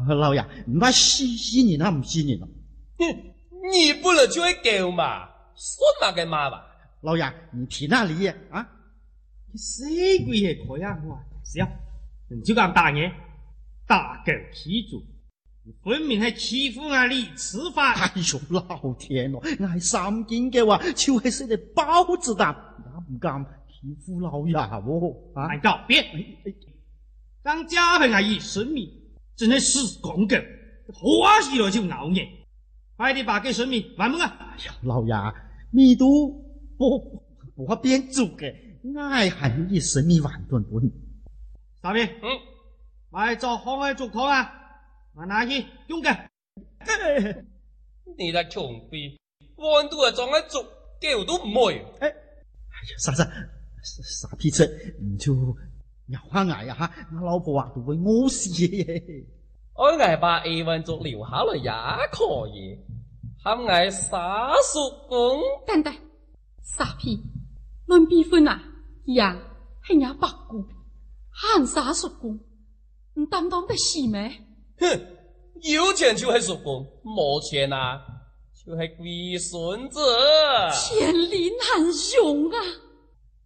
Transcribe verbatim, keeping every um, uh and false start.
老爷，唔怕死死人啊，唔死人咯。 哼，你不能就会狗嘛，算嘛个嘛吧。 老爷，你听哪里呀？啊？ 死鬼也可以啊！我是啊，你就讲大爷，大狗欺主，你分明系欺负俺哩吃饭。 哎呦，老天咯，俺三斤嘅话，就系食个包子蛋，也唔敢欺负老爷喎。啊， 俺告别，当家贫系以神明，真系死公狗，花死了就熬夜，快啲把给神明完门啊！ 哎呀，老爷，你都不不变做嘅，俺系以神明万顿顿。 啥边？ 嗯， 来做康嘅竹堂啊！我拿去用嘅。 你在穷逼，弯度啊装喺做狗都唔会。 哎，哎呀，傻傻傻屁车，你就咬下牙呀哈！我老婆啊都会饿死嘅。 我挨把 A 温族留下来也可以，喊挨傻叔公。 等等，傻屁，论比分啊，样系伢白骨，喊傻叔公，唔担当得死咩？ 哼，有钱就系叔公，冇钱啊就系龟孙子。 千里难容啊！